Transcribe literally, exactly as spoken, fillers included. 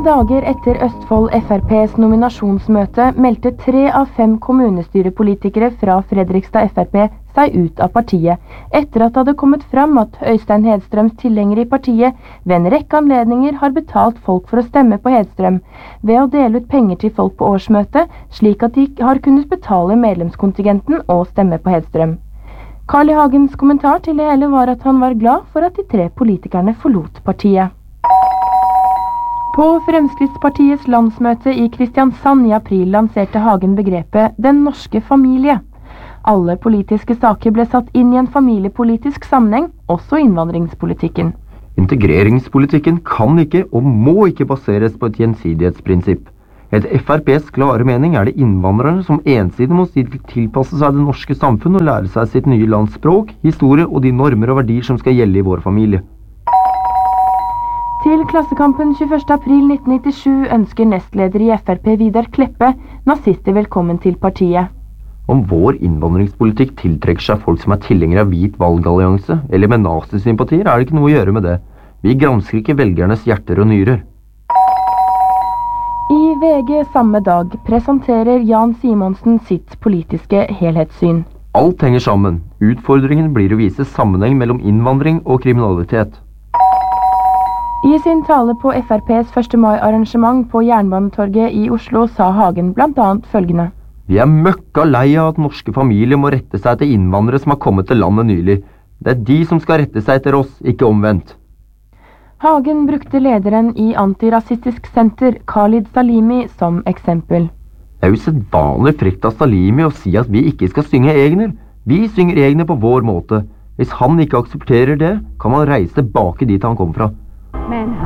dager etter Østfold F R P's nominasjonsmøte meldte tre av fem kommunestyrepolitikere fra Fredrikstad F R P seg ut av partiet, etter at det hadde kommet fram at Øystein Hedstrøms tilhengere i partiet ved en rekke anledninger har betalt folk for å stemme på Hedstrøm, ved å dele ut penger til folk på årsmøte, slik at de har kunnet betale medlemskontingenten og stemme på Hedstrøm. Carl I. Hagens kommentar til det hele var at han var glad for at de tre politikerne forlot partiet. På Fremskrittspartiets landsmøte i Kristiansand I april lanserte Hagen begrepet «den norske familie». Alle politiske saker ble satt inn I en familiepolitisk sammenheng, også innvandringspolitikken. Integreringspolitikken kan ikke og må ikke baseres på et gjensidighetsprinsipp. Etter F R P's klare mening er det innvandrerne som ensidig må tilpasse seg det norske samfunn og lære seg sitt nye lands språk, historie og de normer og verdier som skal gjelde I vår familie. Til Klassekampen tjueførste april nitten nittisju ønsker nestleder I F R P Vidar Kleppe nazister velkommen til partiet. Om vår innvandringspolitikk tiltrekker seg folk som er tilhengere av hvit valgallianse eller med nazisympatier, er det ikke noe å gjøre med det. Vi gransker ikke velgernes hjerter og nyrer. I V G samme dag presenterer Jan Simonsen sitt politiske helhetssyn. Alt henger sammen. Utfordringen blir å vise sammenheng mellom innvandring og kriminalitet. I sin tale på F R P's første mai-arrangement på Jernbanetorget I Oslo sa Hagen blant annet følgende. Vi er møkka lei av at norske familier må rette seg til innvandrere som har kommet til landet nylig. Det er de som skal rette seg etter oss, ikke omvendt. Hagen brukte lederen I Antirasistisk Senter, Khalid Salimi, som eksempel. Det er jo sedvanlig frekt av Salimi å si at vi ikke skal synge egner. Vi synger egner på vår måte. Hvis han ikke aksepterer det, kan han reise tilbake dit han kom fra. Men